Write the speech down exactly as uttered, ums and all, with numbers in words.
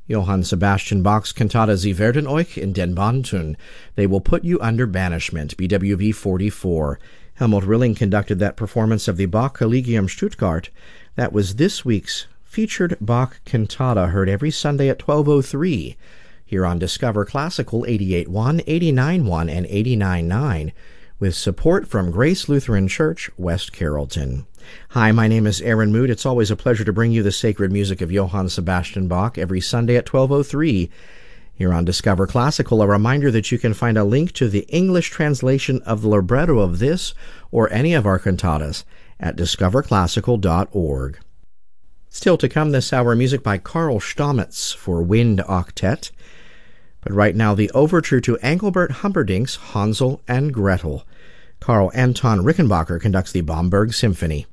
Johann Sebastian Bach's Cantata Sie werden euch in den Bann tun. They Will Put You Under Banishment, B W V forty-four. Helmut Rilling conducted that performance of the Bach Collegium Stuttgart. That was this week's featured Bach cantata, heard every Sunday at twelve oh three here on Discover Classical eighty-eight point one, eighty-nine point one, and eighty-nine point nine, with support from Grace Lutheran Church, West Carrollton. Hi, my name is Aaron Mood. It's always a pleasure to bring you the sacred music of Johann Sebastian Bach every Sunday at twelve oh three here on Discover Classical. A reminder that you can find a link to the English translation of the libretto of this or any of our cantatas at discover classical dot org. Still to come this hour, music by Karl Stamitz for Wind Octet. But right now, the overture to Engelbert Humperdinck's Hansel and Gretel. Karl Anton Rickenbacker conducts the Bamberg Symphony.